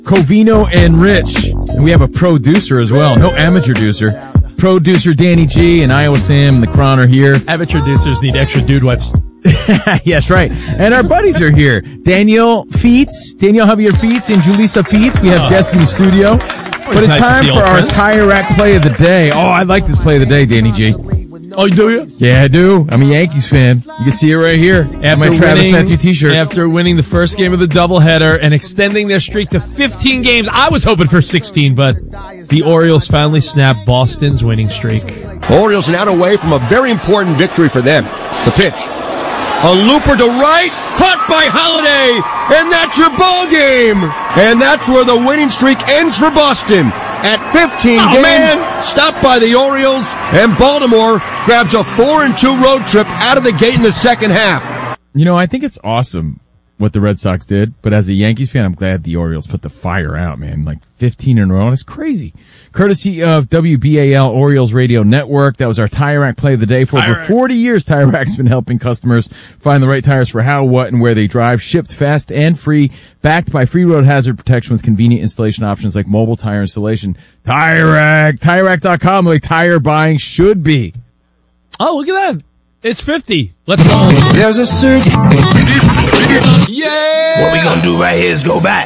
Covino and Rich. And we have a producer as well. No amateur producer. Producer Danny G and Iowa Sam and the Cron are here. Amateur producers need extra dude wipes. Yes, right. And our buddies are here. Daniel Feets, Daniel Javier Feets and Julissa Feets. We have guests in the studio. But it's nice time for our Tire Rack Play of the Day. Oh, I like this Play of the Day, Danny G. Oh, do you? Yeah, I do. I'm a Yankees fan. You can see it right here. After my Travis Matthew t-shirt. After winning the first game of the doubleheader and extending their streak to 15 games, I was hoping for 16, but the Orioles finally snapped Boston's winning streak. Orioles are now away from a very important victory for them. The pitch. A looper to right, caught by Holiday, and that's your ball game. And that's where the winning streak ends for Boston. At 15 games, stopped by the Orioles, and Baltimore grabs a 4-2 road trip out of the gate in the second half. You know, I think it's awesome what the Red Sox did, but as a Yankees fan, I'm glad the Orioles put the fire out, man. Like 15 in a row, and it's crazy. Courtesy of WBAL Orioles Radio Network, that was our Tire Rack Play of the Day. For over 40 years, Tire Rack's been helping customers find the right tires for how, what, and where they drive. Shipped fast and free, backed by free road hazard protection with convenient installation options like mobile tire installation. Tire Rack, TireRack.com, like tire buying should be. Oh, look at that. It's 50. Let's go. There's a surge. Yeah! What we gonna do right here is go back.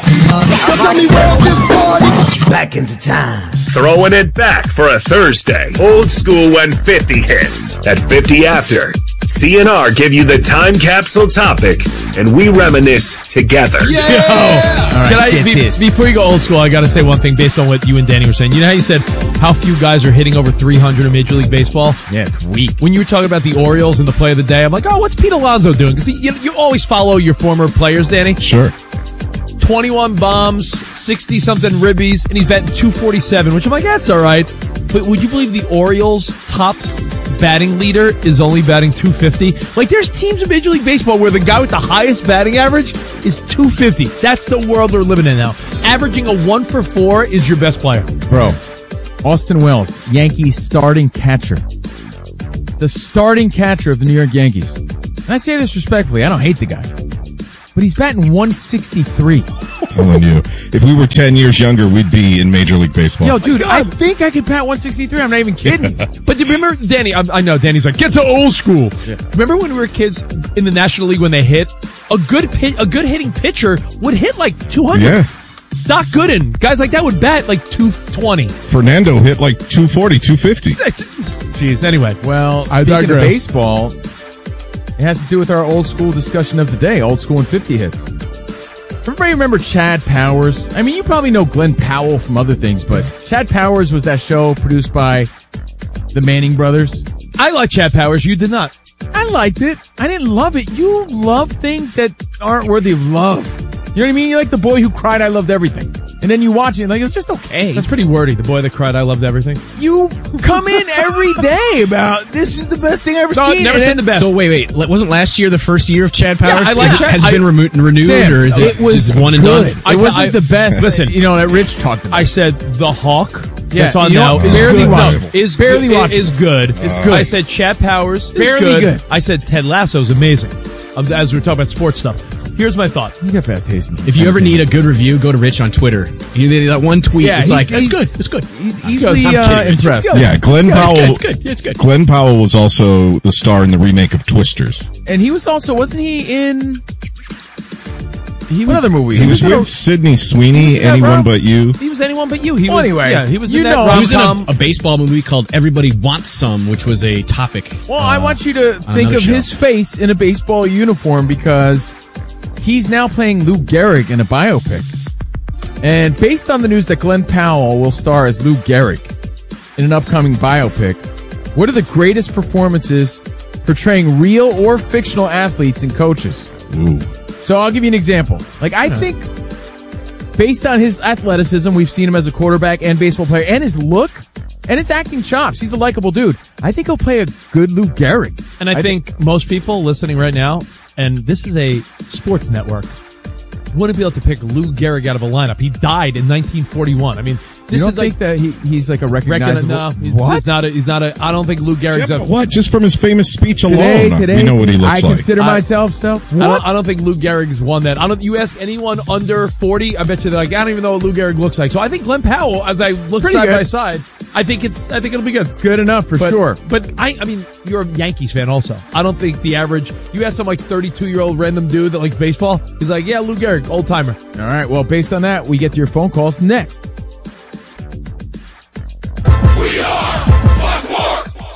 Back into time. Throwing it back for a Thursday. Old school when 50 hits. At 50 after, CNR give you the time capsule topic, and we reminisce together. Yeah! All right, Can before you go old school, I gotta say one thing based on what you and Danny were saying. You know how you said how few guys are hitting over 300 in Major League Baseball? Yeah, it's weak. When you were talking about the Orioles and the Play of the Day, I'm like, oh, what's Pete Alonso doing? Because you always follow your former players, Danny. Sure. 21 bombs, 60-something ribbies, and he's batting 247, which I'm like, that's all right. But would you believe the Orioles' top batting leader is only batting 250? Like, there's teams in Major League Baseball where the guy with the highest batting average is 250. That's the world we're living in now. Averaging a 1 for 4 is your best player. Bro, Austin Wells, Yankees starting catcher. The starting catcher of the New York Yankees. And I say this respectfully, I don't hate the guy. But he's batting 163. Telling you, if we were 10 years younger, we'd be in Major League Baseball. Yo, dude, I think I could bat 163. I'm not even kidding. But do you remember, Danny, I know Danny's like, get to old school. Yeah. Remember when we were kids in the National League when they hit? A good hitting pitcher would hit like 200. Yeah. Doc Gooden, guys like that would bat like 220. Fernando hit like 240, 250. Jeez, anyway. Well, speaking of baseball, it has to do with our old school discussion of the day, old school and 50 hits. Everybody remember Chad Powers? I mean, you probably know Glenn Powell from other things, but Chad Powers was that show produced by the Manning brothers. I like Chad Powers. You did not. I liked it. I didn't love it. You love things that aren't worthy of love. You know what I mean? You're like the boy who cried, I loved everything. And then you watch it and like, it's just okay. That's pretty wordy. The boy that cried, I loved everything. You come in every day about, this is the best thing I've ever seen. Never seen the best. So wait. Wasn't last year the first year of Chad Powers? Yeah, I like Chad. Has it been renewed, Sam, or is it just one and good. done? It wasn't the best. Listen, you know, that Rich talked about. I said The Hawk. Yeah, that's on now. Is barely watchable. No, is barely good. watchable. Is good. It's good. I said Chad Powers. Barely good. I said Ted Lasso's amazing. As we were talking about sports stuff. Here's my thought. You got bad taste. If you ever need a good review, go to Rich on Twitter. You need that one tweet. Yeah, it's like, it's good. It's good. He's easily impressed. Yeah, Glenn Powell. It's good. It's good. Glenn Powell was also the star in the remake of Twisters. And he was also, wasn't he in... Another movie. He was with Sydney Sweeney, Anyone But You. He was Anyone But You. He was in that he was in a baseball movie called Everybody Wants Some, which was a topic. Well, I want you to think of his face in a baseball uniform because he's now playing Lou Gehrig in a biopic. And based on the news that Glenn Powell will star as Lou Gehrig in an upcoming biopic, what are the greatest performances portraying real or fictional athletes and coaches? Ooh. So I'll give you an example. Like, I think based on his athleticism, we've seen him as a quarterback and baseball player, and his look and his acting chops. He's a likable dude. I think he'll play a good Lou Gehrig. And I think most people listening right now, and this is a sports network, wouldn't be able to pick Lou Gehrig out of a lineup. He died in 1941. I mean, You don't think that he's like a recognizable... No, he's what? He's not a. I don't think Lou Gehrig's a. What? Just from his famous speech alone, Today, we know what he looks I like. consider myself so. I don't think Lou Gehrig's won that. You ask anyone under 40, I bet you they're like, I don't even know what Lou Gehrig looks like. So I think Glenn Powell, as I look side by side, I think it'll be good. It's good enough for sure. But I mean, you're a Yankees fan also. I don't think the average, you ask some like 32-year-old random dude that likes baseball, he's like, yeah, Lou Gehrig, old timer. All right. Well, based on that, we get to your phone calls next. We are Fox Sports.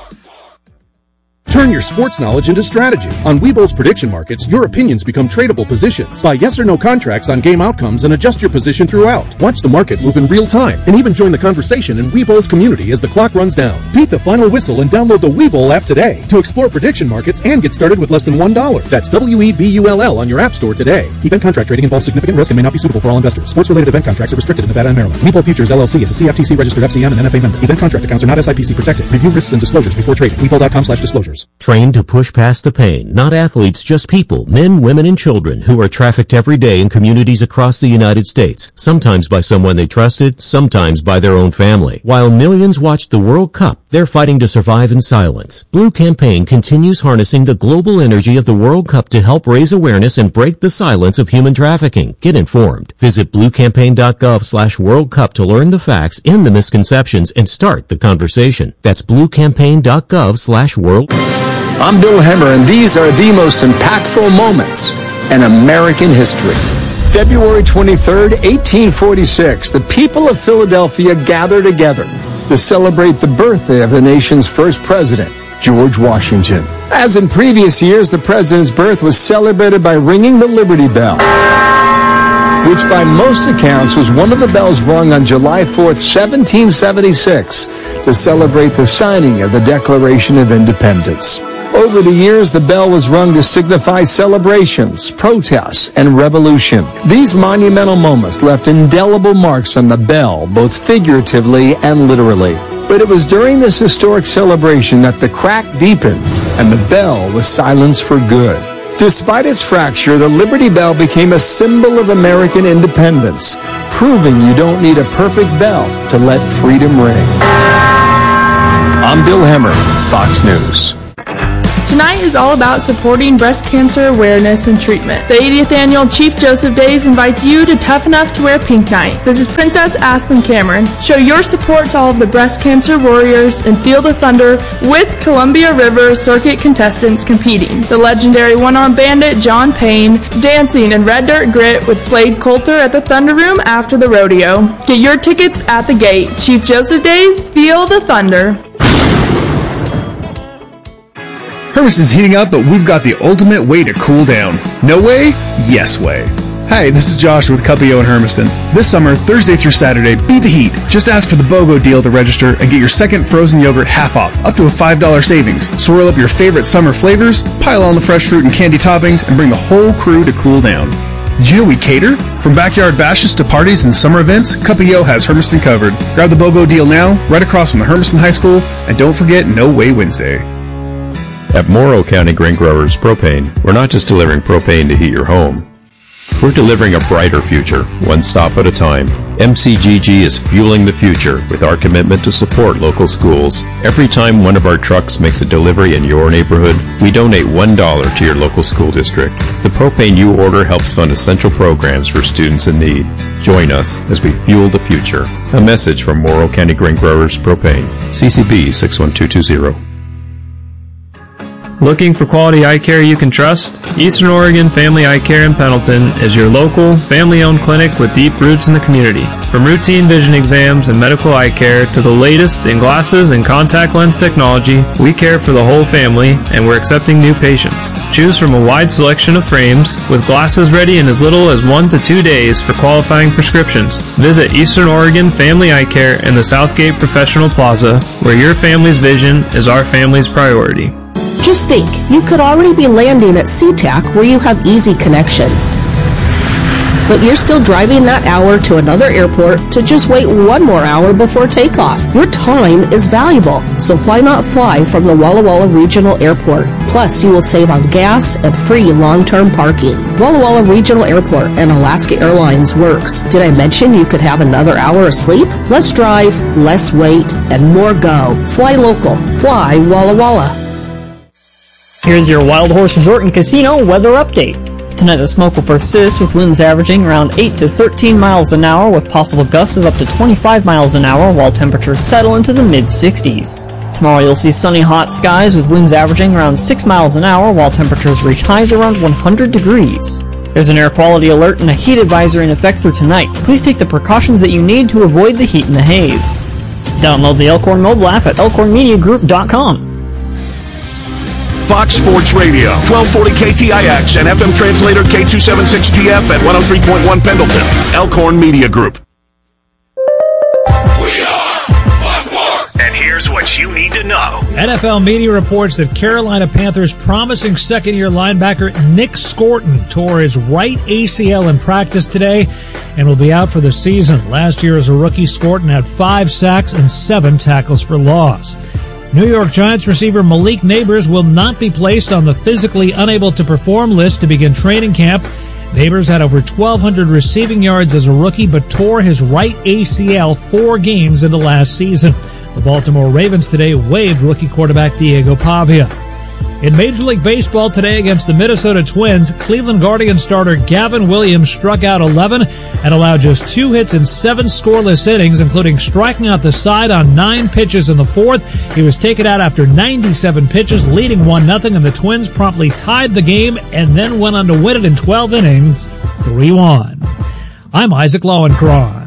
Turn your sports knowledge into strategy. On Webull's prediction markets, your opinions become tradable positions. Buy yes or no contracts on game outcomes and adjust your position throughout. Watch the market move in real time and even join the conversation in Webull's community as the clock runs down. Beat the final whistle and download the Webull app today to explore prediction markets and get started with less than $1. That's WEBULL on your app store today. Event contract trading involves significant risk and may not be suitable for all investors. Sports-related event contracts are restricted in Nevada and Maryland. Webull Futures LLC is a CFTC registered FCM and NFA member. Event contract accounts are not SIPC protected. Review risks and disclosures before trading. Webull.com/disclosures. Trained to push past the pain. Not athletes, just people, men, women, and children who are trafficked every day in communities across the United States, sometimes by someone they trusted, sometimes by their own family. While millions watched the World Cup, they're fighting to survive in silence. Blue Campaign continues harnessing the global energy of the World Cup to help raise awareness and break the silence of human trafficking. Get informed. Visit bluecampaign.gov/World Cup to learn the facts, end the misconceptions, and start the conversation. That's bluecampaign.gov/World. I'm Bill Hemmer, and these are the most impactful moments in American history. February 23rd, 1846, the people of Philadelphia gather together to celebrate the birthday of the nation's first president, George Washington. As in previous years, the president's birth was celebrated by ringing the Liberty Bell, which by most accounts was one of the bells rung on July 4th, 1776, to celebrate the signing of the Declaration of Independence. Over the years, the bell was rung to signify celebrations, protests, and revolution. These monumental moments left indelible marks on the bell, both figuratively and literally. But it was during this historic celebration that the crack deepened and the bell was silenced for good. Despite its fracture, the Liberty Bell became a symbol of American independence, proving you don't need a perfect bell to let freedom ring. I'm Bill Hemmer, Fox News. Tonight is all about supporting breast cancer awareness and treatment. The 80th annual Chief Joseph Days invites you to Tough Enough to Wear Pink Night. This is Princess Aspen Cameron. Show your support to all of the breast cancer warriors and feel the thunder with Columbia River Circuit contestants competing. The legendary one-armed bandit John Payne dancing in red dirt grit with Slade Coulter at the Thunder Room after the rodeo. Get your tickets at the gate. Chief Joseph Days, feel the thunder. Hermiston's heating up, but we've got the ultimate way to cool down. No way? Yes way. Hi, this is Josh with Cuppio in Hermiston. This summer, Thursday through Saturday, beat the heat. Just ask for the BOGO deal to register and get your second frozen yogurt half off, up to a $5 savings. Swirl up your favorite summer flavors, pile on the fresh fruit and candy toppings, and bring the whole crew to cool down. Did you know we cater? From backyard bashes to parties and summer events, Cuppio has Hermiston covered. Grab the BOGO deal now, right across from the Hermiston High School, and don't forget No Way Wednesday. At Morrow County Grain Growers Propane, we're not just delivering propane to heat your home. We're delivering a brighter future, one stop at a time. MCGG is fueling the future with our commitment to support local schools. Every time one of our trucks makes a delivery in your neighborhood, we donate $1 to your local school district. The propane you order helps fund essential programs for students in need. Join us as we fuel the future. A message from Morrow County Grain Growers Propane. CCB 61220. Looking for quality eye care you can trust? Eastern Oregon Family Eye Care in Pendleton is your local, family-owned clinic with deep roots in the community. From routine vision exams and medical eye care to the latest in glasses and contact lens technology, we care for the whole family and we're accepting new patients. Choose from a wide selection of frames with glasses ready in as little as 1 to 2 days for qualifying prescriptions. Visit Eastern Oregon Family Eye Care in the Southgate Professional Plaza, where your family's vision is our family's priority. Just think, you could already be landing at SeaTac where you have easy connections. but you're still driving that hour to another airport to just wait one more hour before takeoff. Your time is valuable, so why not fly from the Walla Walla Regional Airport? Plus, you will save on gas and free long-term parking. Walla Walla Regional Airport and Alaska Airlines works. Did I mention you could have another hour of sleep? Less drive, less wait, and more go. Fly local. Fly Walla Walla. Here's your Wild Horse Resort and Casino weather update. Tonight the smoke will persist with winds averaging around 8 to 13 miles an hour with possible gusts of up to 25 miles an hour while temperatures settle into the mid-60s. Tomorrow you'll see sunny hot skies with winds averaging around 6 miles an hour while temperatures reach highs around 100 degrees. There's an air quality alert and a heat advisory in effect through tonight. Please take the precautions that you need to avoid the heat and the haze. Download the Elkhorn mobile app at elkhornmediagroup.com. Fox Sports Radio, 1240 KTIX and FM translator K276GF at 103.1 Pendleton. Elkhorn Media Group. And here's what you need to know. NFL media reports that Carolina Panthers promising second-year linebacker Nick Scorton tore his right ACL in practice today and will be out for the season. Last year as a rookie, Scorton had 5 sacks and 7 tackles for loss. New York Giants receiver Malik Neighbors will not be placed on the physically unable to perform list to begin training camp. Neighbors had over 1,200 receiving yards as a rookie, but tore his right ACL 4 games into last season. The Baltimore Ravens today waived rookie quarterback Diego Pavia. In Major League Baseball today against the Minnesota Twins, Cleveland Guardians starter Gavin Williams struck out 11 and allowed just 2 hits in 7 scoreless innings, including striking out the side on 9 pitches in the 4th. He was taken out after 97 pitches, leading 1-0, and the Twins promptly tied the game and then went on to win it in 12 innings, 3-1. I'm Isaac Lowenkron.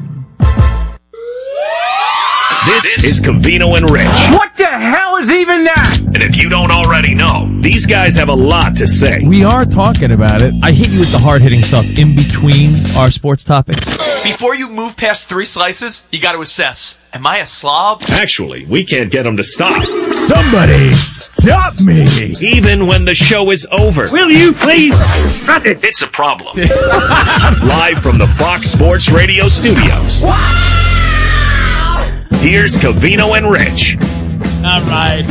This is Covino and Rich. What the hell is even that? And if you don't already know, these guys have a lot to say. We are talking about it. I hit you with the hard-hitting stuff in between our sports topics. Before you move past 3 slices, you got to assess. Am I a slob? Actually, we can't get them to stop. Somebody stop me. Even when the show is over. Will you please cut it? It's a problem. Live from the Fox Sports Radio studios. Here's Covino and Rich. All right.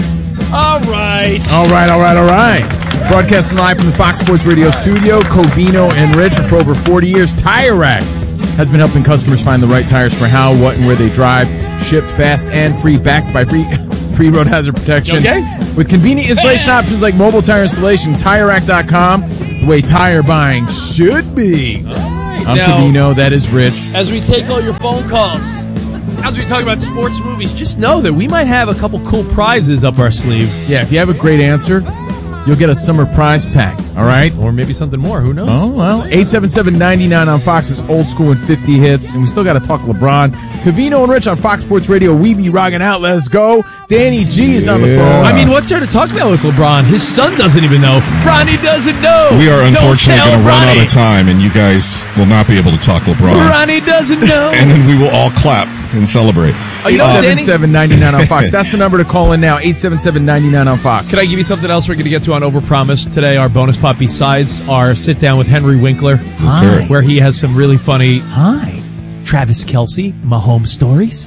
Broadcasting live from the Fox Sports Radio studio, Covino and Rich. For over 40 years, Tire Rack has been helping customers find the right tires for how, what, and where they drive. Shipped fast and free, backed by free road hazard protection. Okay. With convenient installation options like mobile tire installation, TireRack.com, the way tire buying should be. All right, I'm now, Covino, that is Rich. As we take all your phone calls, as we talk about sports movies, just know that we might have a couple cool prizes up our sleeve. Yeah, if you have a great answer, you'll get a summer prize pack, all right? Or maybe something more, who knows? Oh, well, 877-99 on Fox's Old School and 50 Hits, and we still got to talk LeBron. Covino and Rich on Fox Sports Radio, we be rocking out, let's go. Danny G is on the phone. I mean, what's there to talk about with LeBron? His son doesn't even know. Ronnie doesn't know. We are unfortunately going to run out Ronnie. of time, and you guys will not be able to talk LeBron. Ronnie doesn't know. And then we will all clap and celebrate. 877-99 on Fox. That's the number to call in now, 877-99 on Fox. Can I give you something else we're going to get to on Overpromise today, our bonus pot, besides our sit-down with Henry Winkler, where he has some really funny Travis Kelce, Mahomes stories.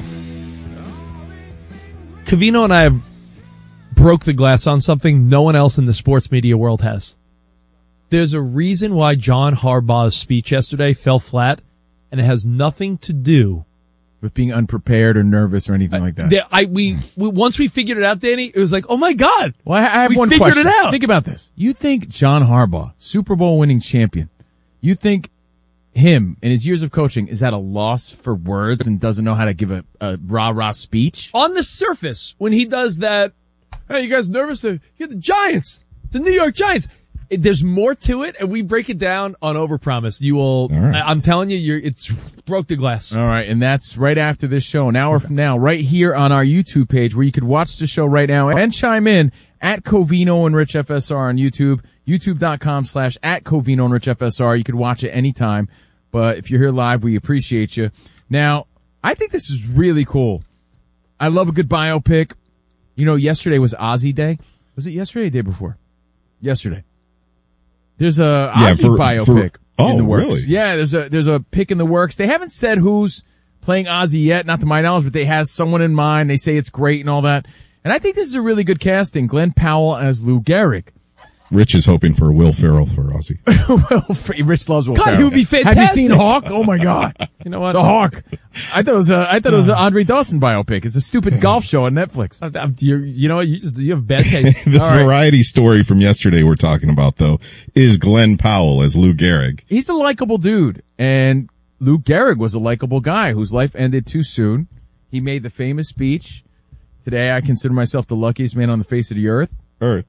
Covino and I have broke the glass on something no one else in the sports media world has. There's a reason why John Harbaugh's speech yesterday fell flat, and it has nothing to do with being unprepared or nervous or anything like that. We once we figured it out, Danny, it was like, oh my God. Well, I have one question. We figured it out. Think about this. You think John Harbaugh, Super Bowl winning champion, you think him and his years of coaching is at a loss for words and doesn't know how to give a rah-rah speech? On the surface, when he does that, hey, you guys nervous? You're the Giants, the New York Giants. There's more to it, and we break it down on Overpromise. You will, right. I'm telling you, it's broke the glass. All right, and that's right after this show, an hour from now, right here on our YouTube page, where you could watch the show right now and chime in at Covino and Rich FSR on YouTube, youtube.com/@Covino and Rich FSR. You could watch it anytime, but if you're here live, we appreciate you. Now, I think this is really cool. I love a good biopic. You know, yesterday was Ozzy Day. Was it yesterday or the day before? Yesterday. There's a Ozzy biopic. Oh, in the works. really? Yeah, there's a pick in the works. They haven't said who's playing Ozzy yet, not to my knowledge, but they have someone in mind. They say it's great and all that. And I think this is a really good casting. Glenn Powell as Lou Gehrig. Rich is hoping for Will Ferrell for Ozzy. Rich loves Will God, Ferrell. he would be fantastic. Have you seen Hawk? Oh my God. You know what? The Hawk. I thought it was an Andre Dawson biopic. It's a stupid golf show on Netflix. You know what? You have bad taste. The Variety story from yesterday we're talking about, though, is Glenn Powell as Lou Gehrig. He's a likable dude, and Lou Gehrig was a likable guy whose life ended too soon. He made the famous speech, "Today I consider myself the luckiest man on the face of the earth." Earth.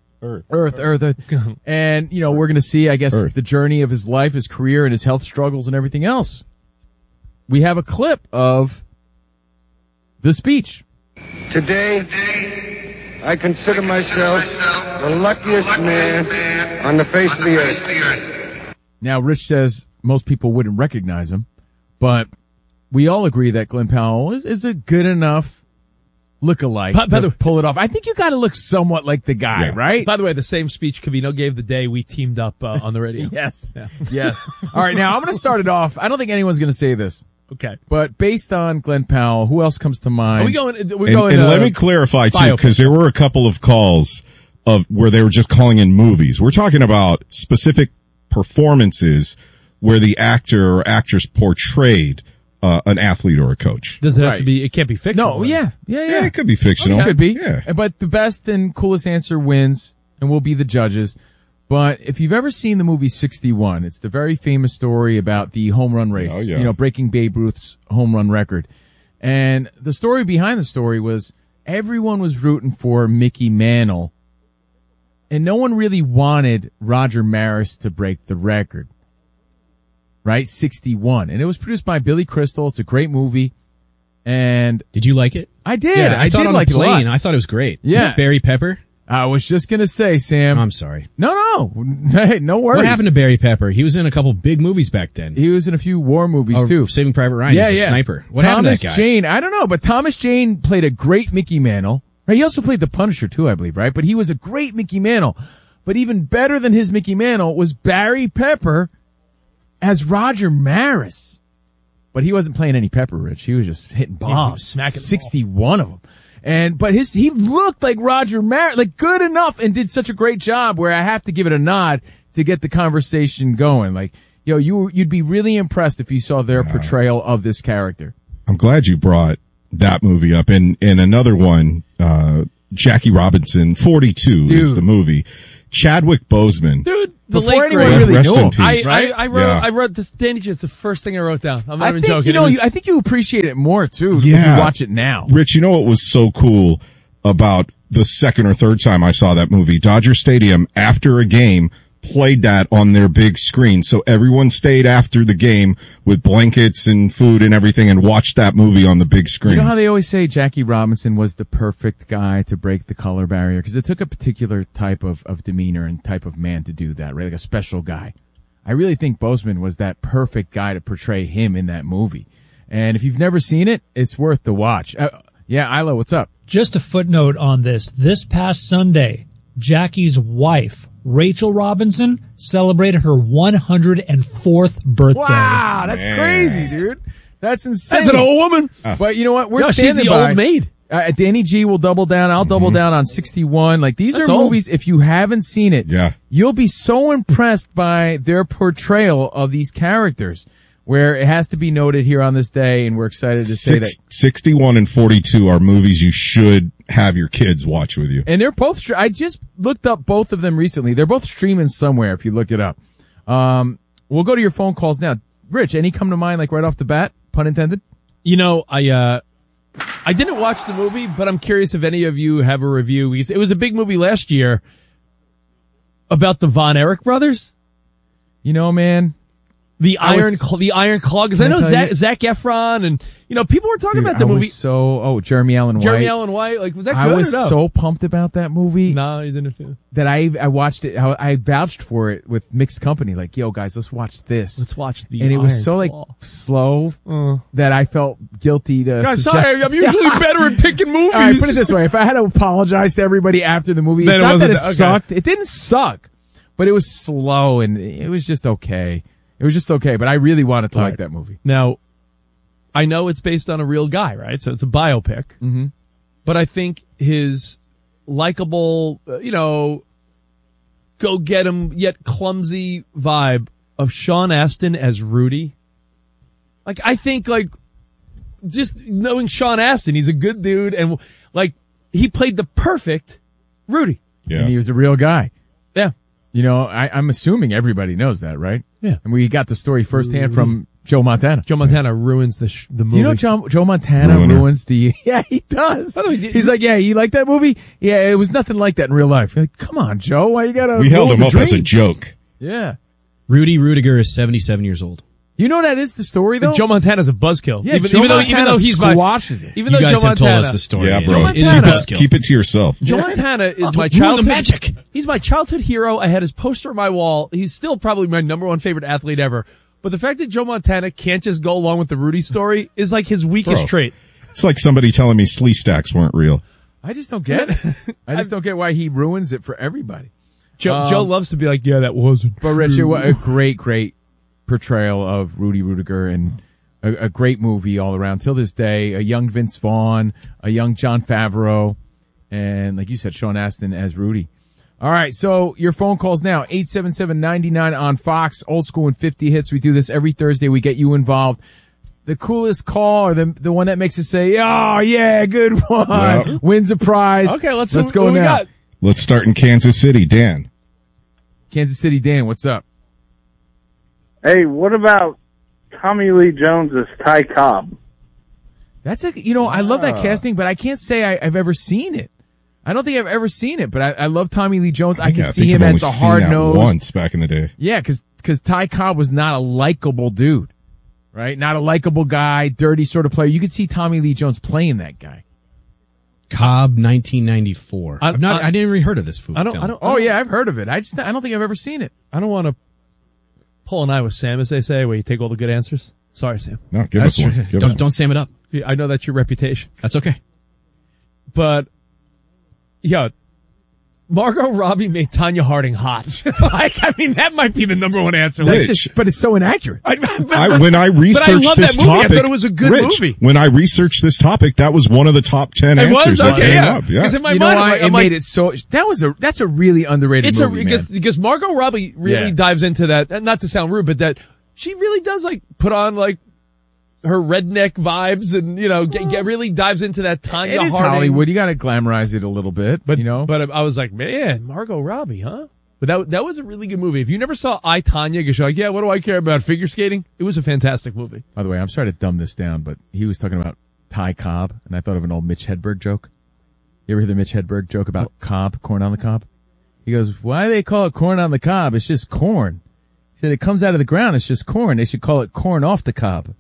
And, we're going to see, I guess, the journey of his life, his career, and his health struggles and everything else. We have a clip of the speech. Today, I consider myself the luckiest man on the face of the earth. Now, Rich says most people wouldn't recognize him, but we all agree that Glenn Powell is a good enough look-alike to pull it off. I think you got to look somewhat like the guy, right? By the way, the same speech Covino gave the day we teamed up on the radio. Yes. Yeah. Yes. All right, now I'm going to start it off. I don't think anyone's going to say this. Okay. But based on Glenn Powell, who else comes to mind? And let me clarify, too, because there were a couple of calls of where they were just calling in movies. We're talking about specific performances where the actor or actress portrayed an athlete or a coach. Does it have to be? It can't be fictional. No, yeah, it could be fictional. It could be. Yeah. But the best and coolest answer wins, and we'll be the judges. But if you've ever seen the movie 61, it's the very famous story about the home run race. Oh, yeah. Breaking Babe Ruth's home run record. And the story behind the story was everyone was rooting for Mickey Mantle, and no one really wanted Roger Maris to break the record. Right? 61. And it was produced by Billy Crystal. It's a great movie. And did you like it? I did. Yeah, I saw it on like the plane. it a lot. I thought it was great. Yeah. Barry Pepper? I was just going to say, Sam. I'm sorry. No. Hey, no worries. What happened to Barry Pepper? He was in a couple big movies back then. He was in a few war movies, too. Saving Private Ryan. Yeah, He was a sniper. What happened to that guy? Thomas Jane. I don't know, but Thomas Jane played a great Mickey Mantle. Right? He also played the Punisher, too, I believe, right? But he was a great Mickey Mantle. But even better than his Mickey Mantle was Barry Pepper as Roger Maris. But he wasn't playing any pepper, Rich. He was just hitting bombs. Yeah, he was smacking 61 of them. But he looked like Roger Maris, like good enough, and did such a great job where I have to give it a nod to get the conversation going. Like, you'd be really impressed if you saw their portrayal of this character. I'm glad you brought that movie up. And another one, Jackie Robinson, 42 is the movie. Chadwick Boseman. Dude, the Before late anyone great. really Rest knew in him. peace. I wrote this. Danny, it's the first thing I wrote down. I'm not even joking. I think you appreciate it more too if you watch it now. Rich, you know what was so cool about the second or third time I saw that movie? Dodger Stadium, after a game, played that on their big screen. So everyone stayed after the game with blankets and food and everything and watched that movie on the big screen. You know how they always say Jackie Robinson was the perfect guy to break the color barrier? Because it took a particular type of demeanor and type of man to do that, right? Like a special guy. I really think Boseman was that perfect guy to portray him in that movie. And if you've never seen it, it's worth the watch. Isla, what's up? Just a footnote on this. This past Sunday, Jackie's wife, Rachel Robinson, celebrated her 104th birthday. Wow, that's crazy, dude. That's insane. That's an old woman. But you know what? We're she's standing the by. old maid. Danny G will double down. I'll double down on 61. Like, these That's are old. movies, if you haven't seen it, you'll be so impressed by their portrayal of these characters, where it has to be noted here on this day, and we're excited to say that. 61 and 42 are movies you should have your kids watch with you. And they're both, I just looked up both of them recently. They're both streaming somewhere if you look it up. We'll go to your phone calls now. Rich, any come to mind, like right off the bat? Pun intended? I didn't watch the movie, but I'm curious if any of you have a review. It was a big movie last year about the Von Erich brothers. You know, man. The Iron Claw, because I know Zac Efron and, people were talking about the movie. Jeremy Allen White. Like, was that good? I was so pumped about that movie. No, you didn't feel that I watched it. I vouched for it with mixed company. Like, yo, guys, let's watch this. Let's watch the And it was so, Claw. slow that I felt guilty to. God, sorry, I'm usually better at picking movies. All right, put it this way. If I had to apologize to everybody after the movie, it's not that it sucked. It didn't suck, but it was slow and it was just okay. It was just okay, but I really wanted to like that movie. Now, I know it's based on a real guy, right? So it's a biopic. Mm-hmm. But I think his likable, go get him yet clumsy vibe of Sean Astin as Rudy. Like, I think, like, just knowing Sean Astin, he's a good dude, and, like, he played the perfect Rudy. Yeah. And he was a real guy. Yeah. I'm assuming everybody knows that, right? Yeah. And we got the story firsthand from Joe Montana. Joe Montana ruins the movie. Do you know Joe Montana ruins the... Yeah, he does. By the way, He's like, yeah, you like that movie? Yeah, it was nothing like that in real life. You're like, come on, Joe, why you gotta... We held ruin him the up dream? as a joke. Yeah. Rudy Rudiger is 77 years old. You know that is the story, though? Joe Montana's a buzzkill. Yeah, even though he's squashes it. Even You though guys Joe have told Montana, us the story. Yeah, Yeah. bro. Joe Montana- Keep it to yourself. Joe Montana is my Ruin the childhood magic. He's my childhood hero. I had his poster on my wall. He's still probably my number one favorite athlete ever. But the fact that Joe Montana can't just go along with the Rudy story is like his weakest trait. It's like somebody telling me Slee Stacks weren't real. I just don't get it. I just don't get why he ruins it for everybody. Joe loves to be like, yeah, that wasn't But Richard, what a great portrayal of Rudy Rudiger, and a great movie all around. Till this day, a young Vince Vaughn, a young Jon Favreau, and like you said, Sean Astin as Rudy. All right, so your phone calls now, 877-99 on Fox, Old School and 50 Hits. We do this every Thursday. We get you involved. The coolest call, or the one that makes us say, oh yeah, good one, Yep. wins a prize. Okay, let's go what we now. got? Let's start in Kansas City. Dan. Kansas City Dan, what's up? Hey, what about Tommy Lee Jones as Ty Cobb? That's I love that casting, but I can't say I've ever seen it. I don't think I've ever seen it, but I love Tommy Lee Jones. I can see him as the hard nosed. Once back in the day. Yeah, because Ty Cobb was not a likable dude, right? Not a likable guy, dirty sort of player. You could see Tommy Lee Jones playing that guy. Cobb, 1994. I didn't even heard of this film. Oh yeah, I've heard of it. I don't think I've ever seen it. I don't want to pull an eye with Sam, as they say, where you take all the good answers. Sorry, Sam. No, give us one. Don't Sam it up. Yeah, I know that's your reputation. That's okay. But, yeah, Margot Robbie made Tanya Harding hot. That might be the number one answer. But it's so inaccurate. When I researched this movie. topic, I thought it was a good movie. When I researched this topic, that was one of the top 10 answers. It was? Okay, yeah. Because in my you mind, know why? I'm Made it so, that's a really underrated movie, because Margot Robbie really dives into that, not to sound rude, but that she really does put on her redneck vibes and, really dives into that Tanya Harding. It is Hollywood. You gotta glamorize it a little bit, but I was like, man, Margot Robbie, huh? But that was a really good movie. If you never saw I, Tonya, because you're like, yeah, what do I care about figure skating? It was a fantastic movie. By the way, I'm sorry to dumb this down, but he was talking about Ty Cobb, and I thought of an old Mitch Hedberg joke. You ever hear the Mitch Hedberg joke about cob, corn on the cob? He goes, why do they call it corn on the cob? It's just corn. He said, it comes out of the ground. It's just corn. They should call it corn off the cob.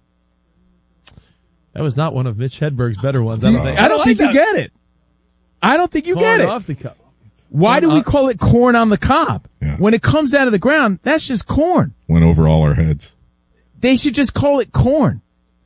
That was not one of Mitch Hedberg's better ones. I don't think you get it. I don't think you get it. Corn off the cob. Why do we call it corn on the cob? Yeah. When it comes out of the ground, that's just corn. Went over all our heads. They should just call it corn.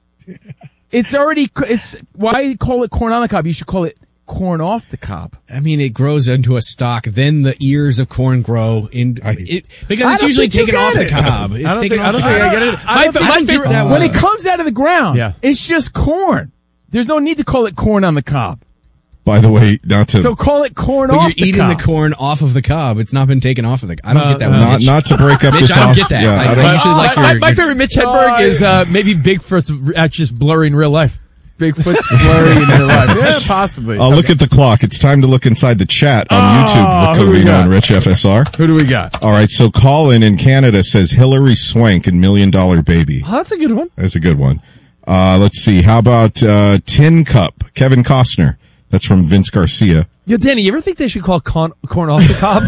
Why call it corn on the cob? You should call it corn off the cob. I mean, it grows into a stalk, then the ears of corn grow because it's usually taken off the cob. I don't think I get it. When it comes out of the ground, it's just corn. There's no need to call it corn on the cob. By the way, so call it corn off the cob. You're eating the corn off of the cob. It's not been taken off of the cob. I don't get that one. Not to break up Mitch, this I don't get that. Yeah, I usually like my favorite Mitch Hedberg is maybe Bigfoot's just blurry in real life. Bigfoot's blurry in real life. Yeah, possibly. Look at the clock. It's time to look inside the chat on YouTube for Covino and Rich FSR. Who do we got? All right, so Colin in Canada says Hilary Swank in $1 Million Baby. Oh, that's a good one. That's a good one. Let's see. How about Tin Cup? Kevin Costner. That's from Vince Garcia. Yo, Danny, you ever think they should call corn off the cob?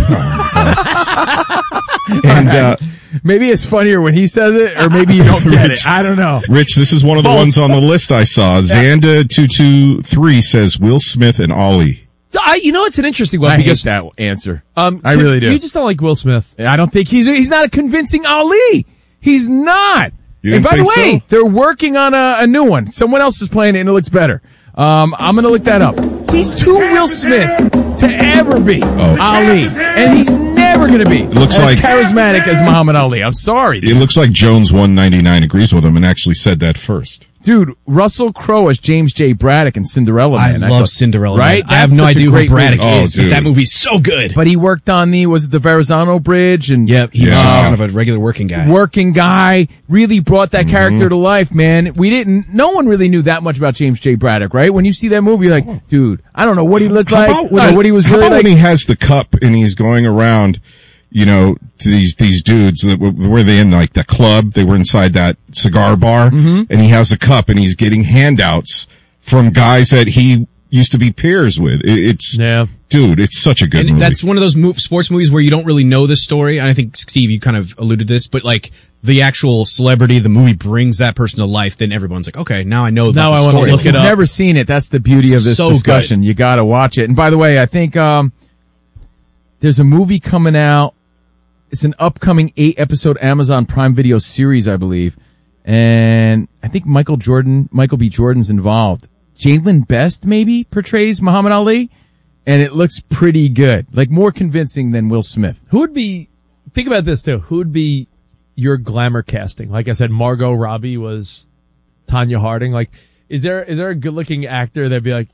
And maybe it's funnier when he says it, or maybe you don't get it. I don't know. Rich, this is one of the ones on the list I saw. Zanda223 says Will Smith and Ollie. It's an interesting one. I hate that answer. I really do. You just don't like Will Smith. I don't think he's not a convincing Ali. He's not. And by the way, they're working on a new one. Someone else is playing it and it looks better. I'm going to look that up. He's too Will Smith to ever be Ali. And he's never never going to be looks as like charismatic as Muhammad Ali. I'm sorry. It looks like Jones 199 agrees with him and actually said that first. Dude, Russell Crowe as James J. Braddock in Cinderella Man. I love Cinderella right? Man. I have no idea who Braddock is, but dude. that movie's so good. But he worked on the Verrazano Bridge, and he was just kind of a regular working guy. Working guy, really brought that character to life, man. No one really knew that much about James J. Braddock, right? When you see that movie, you're like, dude, I don't know what he looked like, what he was really like. When he has the cup and he's going around, to these dudes, were they in like the club? They were inside that cigar bar, and he has a cup and he's getting handouts from guys that he used to be peers with. Dude, it's such a good movie. That's one of those sports movies where you don't really know the story. And I think, Steve, you kind of alluded to this, but like the actual celebrity, the movie brings that person to life, then everyone's like, okay, now I know about the story. Now I want to look it up. I've never seen it. That's the beauty of this discussion. Good. You got to watch it. And by the way, I think there's a movie coming out. It's an upcoming 8-episode Amazon Prime Video series, I believe. And I think Michael B. Jordan's involved. Jalen Best maybe portrays Muhammad Ali, and it looks pretty good. Like more convincing than Will Smith. Think about this too, who would be your glamour casting? Like I said, Margot Robbie was Tanya Harding. Like, is there a good looking actor that'd be like,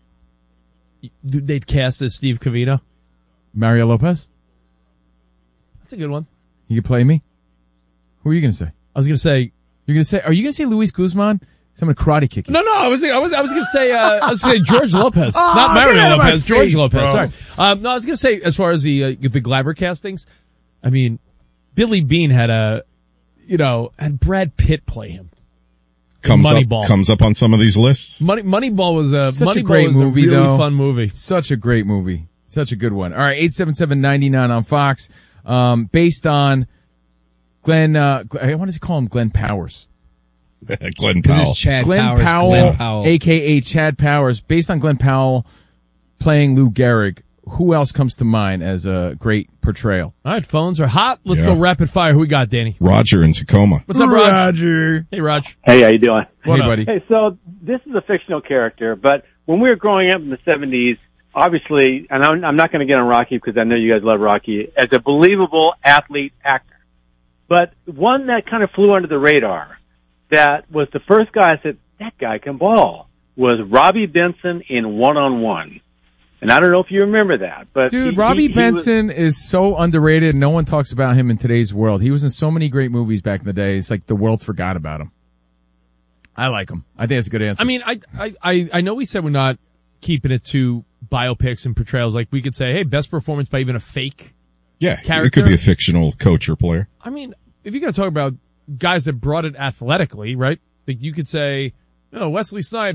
they'd cast as Steve Covino? Mario Lopez? That's a good one. You can play me? Who are you going to say? I was going to say, are you going to say Luis Guzman? I'm going to karate kick you. No, I was going to say George Lopez. Not Mario Lopez, George Lopez. Bro. Sorry. No, I was going to say, as far as the glamour castings, I mean, Billy Beane had Brad Pitt play him. Comes up on some of these lists. Moneyball was a great movie, a really though. fun movie. Such a great movie. Such a good one. All right, 877-99 on Fox. Based on Glenn, what does he call him? Glenn Powers. Glenn Powell. Glenn Powell, a.k.a. Chad Powers. Based on Glenn Powell playing Lou Gehrig, who else comes to mind as a great portrayal? All right, phones are hot. Let's go rapid fire. Who we got, Danny? Roger in Tacoma. What's up, Raj? Roger. Hey, Raj. Hey, how you doing? Hey, buddy. Hey, so this is a fictional character, but when we were growing up in the 70s, obviously, and I'm not going to get on Rocky because I know you guys love Rocky, as a believable athlete actor. But one that kind of flew under the radar, that was the first guy I said, that guy can ball, was Robbie Benson in One-on-One. And I don't know if you remember that, but dude, Robbie Benson is so underrated. No one talks about him in today's world. He was in so many great movies back in the day. It's like the world forgot about him. I like him. I think that's a good answer. I mean, I know we said we're not keeping it to biopics and portrayals. Like we could say, hey, best performance by even a fake character. It could be a fictional coach or player. I mean, if you're going to talk about guys that brought it athletically, right? Like you could say, Wesley Snipes